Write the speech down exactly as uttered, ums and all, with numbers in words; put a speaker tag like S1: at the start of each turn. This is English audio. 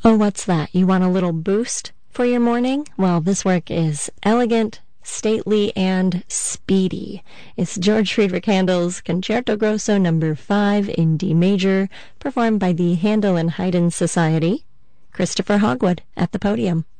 S1: Oh, what's that? You want a little boost for your morning? Well, this work is elegant, stately, and speedy. It's George Friedrich Handel's Concerto Grosso number five in D major, performed by the Handel and Haydn Society. Christopher Hogwood at the podium.